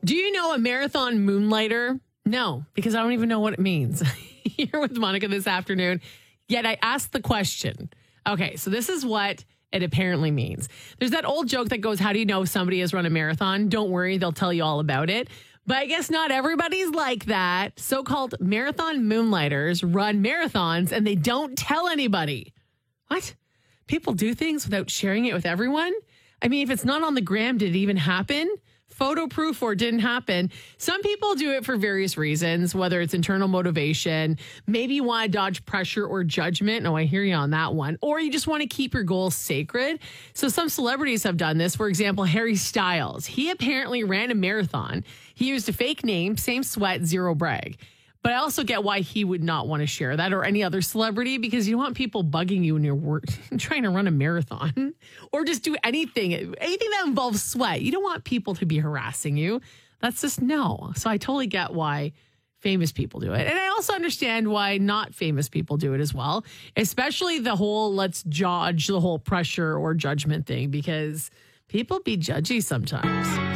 Do you know a marathon moonlighter? No, because I don't even know what it means. Here with Monica this afternoon. Yet I asked the question. Okay, so this is what it apparently means. There's that old joke that goes, how do you know if somebody has run a marathon? Don't worry, they'll tell you all about it. But I guess not everybody's like that. So-called marathon moonlighters run marathons and they don't tell anybody. What? People do things without sharing it with everyone? I mean, if it's not on the gram, did it even happen? Photo proof or it didn't happen. Some people do it for various reasons, whether it's internal motivation, maybe you want to dodge pressure or judgment. Oh, I hear you on that one. Or you just want to keep your goals sacred. So some celebrities have done this. For example, Harry Styles. He apparently ran a marathon. He used a fake name, same sweat, zero brag. But I also get why he would not want to share that or any other celebrity because you don't want people bugging you when you're trying to run a marathon or just do anything that involves sweat. You don't want people to be harassing you. That's just no. So I totally get why famous people do it. And I also understand why not famous people do it as well, especially the whole let's judge the whole pressure or judgment thing because people be judgy sometimes.